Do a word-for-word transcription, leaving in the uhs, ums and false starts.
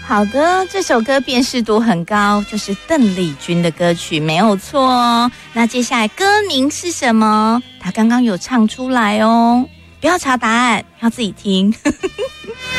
好的，这首歌辨识度很高，就是邓丽君的歌曲，没有错哦。那接下来歌名是什么？她刚刚有唱出来哦，不要查答案，要自己听。